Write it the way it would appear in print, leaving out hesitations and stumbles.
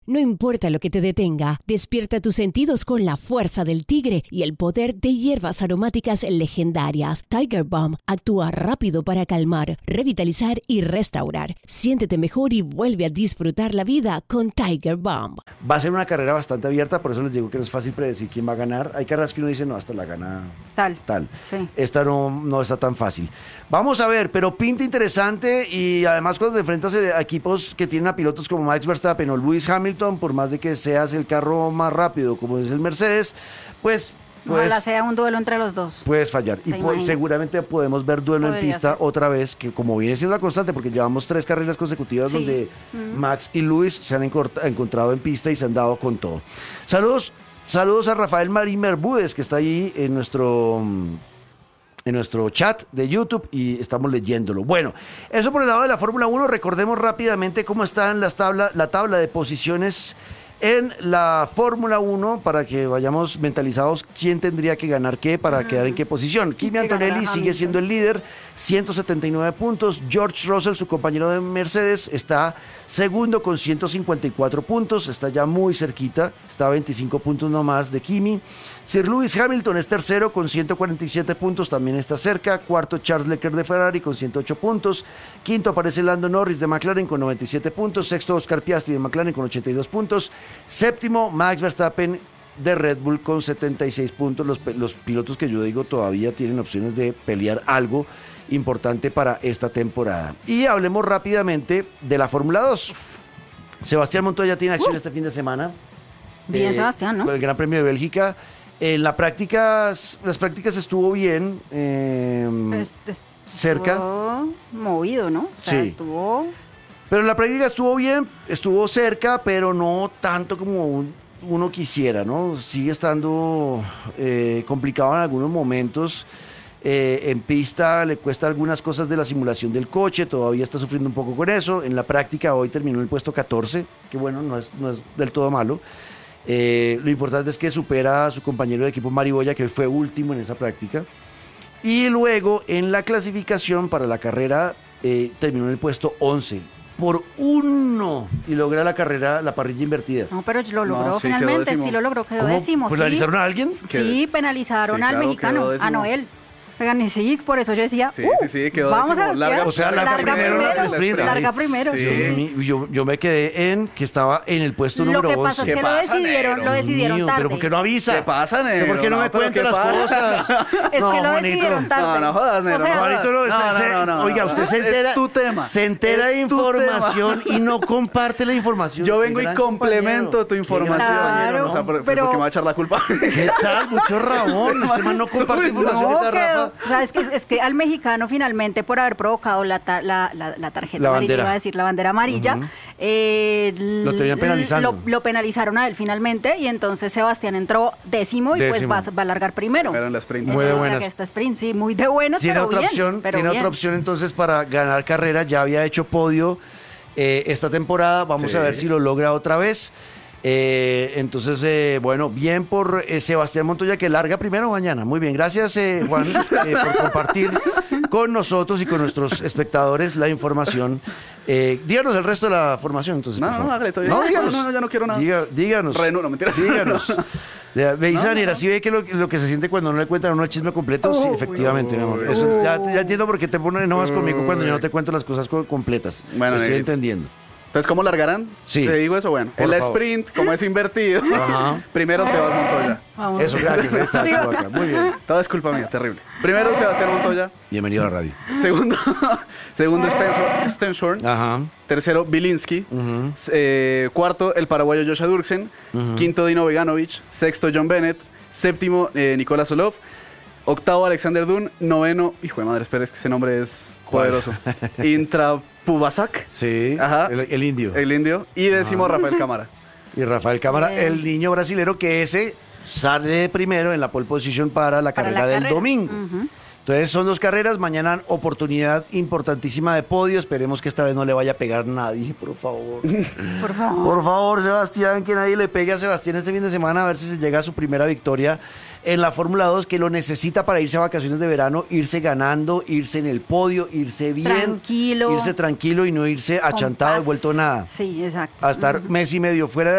No importa lo que te detenga, despierta tus sentidos con la fuerza del tigre y el poder de hierbas aromáticas legendarias. Tiger Balm actúa rápido para calmar, revitalizar y restaurar. Siéntete mejor y vuelve a disfrutar la vida con Tiger Balm. Va a ser una carrera bastante abierta, por eso les digo que no es fácil predecir quién va a ganar. Hay carreras que uno dice, no, hasta la gana tal. Sí. Esta no está tan fácil. Vamos a ver, pero pinta interesante y además cuando te enfrentas a equipos que tienen a pilotos como Max Verstappen o Lewis Hamilton, por más de que seas el carro más rápido como es el Mercedes, pues ojalá sea un duelo entre los dos. Puedes fallar. Y seguramente podemos ver duelo en pista otra vez, que como viene siendo la constante, porque llevamos 3 carreras consecutivas donde Max y Lewis se han encontrado en pista y se han dado con todo. Saludos a Rafael Marín Bermúdez, que está ahí en nuestro chat de YouTube y estamos leyéndolo. Bueno, eso por el lado de la Fórmula 1. Recordemos rápidamente cómo están la tabla de posiciones en la Fórmula 1 para que vayamos mentalizados quién tendría que ganar qué para quedar en qué posición. Kimi Antonelli sigue siendo el líder, 179 puntos. George Russell, su compañero de Mercedes, está segundo con 154 puntos, está ya muy cerquita, está a 25 puntos nomás de Kimi. Sir Lewis Hamilton es tercero con 147 puntos, también está cerca. Cuarto, Charles Leclerc de Ferrari con 108 puntos. Quinto aparece Lando Norris de McLaren con 97 puntos. Sexto, Oscar Piastri de McLaren con 82 puntos. Séptimo, Max Verstappen de Red Bull con 76 puntos. Los pilotos que yo digo todavía tienen opciones de pelear algo importante para esta temporada. Y hablemos rápidamente de la Fórmula 2. Sebastián Montoya tiene acción este fin de semana. Bien, Sebastián, ¿no? Con el Gran Premio de Bélgica. En las prácticas estuvo bien, cerca. Estuvo movido, ¿no? O sea, sí. Estuvo... Pero en la práctica estuvo bien, estuvo cerca, pero no tanto como uno quisiera, ¿no? Sigue estando complicado en algunos momentos. En pista le cuesta algunas cosas de la simulación del coche, todavía está sufriendo un poco con eso. En la práctica hoy terminó en el puesto 14, que bueno, no es del todo malo. Lo importante es que supera a su compañero de equipo Mari Boya, que fue último en esa práctica. Y luego en la clasificación para la carrera terminó en el puesto 11. Por 1 y logra la parrilla invertida. No, pero lo logró finalmente, sí lo logró, quedó décimo. ¿Penalizaron a alguien? Sí, penalizaron al mexicano, a Noel. Oigan, sí, por eso yo decía, sí, quedó vamos décimo. Larga primero. Sí. Yo me quedé en que estaba en el puesto número 11. Lo que pasa es que lo decidieron tarde. Pero ¿por qué no avisa? ¿Qué pasa, negro? ¿Por qué no me cuenta las cosas? Es que lo decidieron tarde. No jodas, negro. No. Oiga, usted se entera de información y no comparte la información. Yo vengo y complemento tu información. Claro, o sea, porque me va a echar la culpa. ¿Qué tal? Mucho Ramón. Este man no comparte información. O sea, es que al mexicano finalmente por haber provocado la tarjeta amarilla, iba a decir la bandera amarilla, lo tenían penalizando. Lo penalizaron a él finalmente y entonces Sebastián entró décimo y pues va a largar primero. Pero en la sprint. Muy de buenas. Esta sprint, sí, muy de buenas, Tiene pero otra bien, opción, pero tiene bien. otra opción entonces para ganar carrera. Ya había hecho podio esta temporada. Vamos a ver si lo logra otra vez. Entonces, bueno, bien por Sebastián Montoya, que larga primero mañana. Muy bien, gracias Juan por compartir con nosotros y con nuestros espectadores la información. Díganos el resto de la formación, entonces. No, hágale, todavía. No, díganos. No, ya no quiero nada. Díganos. No, mentiras. Díganos. Me dice Daniela, ¿sí ve que lo que se siente cuando no le cuentan a uno el chisme completo? Sí, efectivamente, mi amor. Eso ya entiendo por qué te pones enojas conmigo cuando yo no te cuento las cosas completas. Bueno, lo estoy entendiendo. Entonces, ¿cómo largarán? Sí. Te digo eso, bueno. En la sprint, como es invertido, primero Sebastián Montoya. Vamos. Eso, gracias. Ahí está, Chubaca. Muy bien. Todo es culpa mía, terrible. Primero Sebastián Montoya. Bienvenido a la radio. Segundo Stenshorn. Ajá. Tercero Bilinski. Cuarto el paraguayo Joshua Durksen. Quinto Dino Beganovic. Sexto John Bennett. Séptimo Nicolás Solov. Octavo Alexander Dunn. Noveno, hijo de madre, espera, es que ese nombre es poderoso. Intrapubasak. Sí, ajá. El indio. El indio. Y décimo Rafael Cámara. Y Rafael Cámara, el niño brasilero que sale primero en la pole position para la carrera del domingo. Entonces son 2 carreras, mañana oportunidad importantísima de podio, esperemos que esta vez no le vaya a pegar nadie, por favor. Por favor, Sebastián, que nadie le pegue a Sebastián este fin de semana, a ver si se llega a su primera victoria en la Fórmula 2, que lo necesita para irse a vacaciones de verano, irse ganando, irse en el podio, irse bien, irse tranquilo y no irse achantado y vuelto nada. Sí, exacto. A estar mes y medio fuera de